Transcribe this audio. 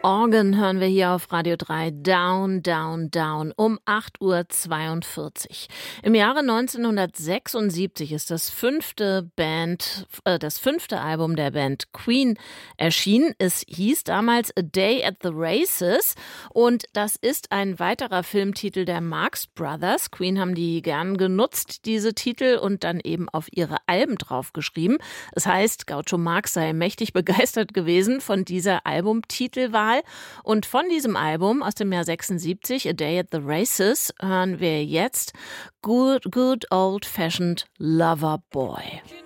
Organ hören wir hier auf Radio 3. Down, Down, Down um 8:42 Uhr. Im Jahre 1976 ist das fünfte Album der Band Queen erschienen. Es hieß damals A Day at the Races und das ist ein weiterer Filmtitel der Marx Brothers. Queen haben die gern genutzt, diese Titel, und dann eben auf ihre Alben draufgeschrieben. Es heißt, Groucho Marx sei mächtig begeistert gewesen von dieser Albumtitelwahl. Und von diesem Album aus dem Jahr 76, A Day at the Races, hören wir jetzt Good Old Fashioned Lover Boy.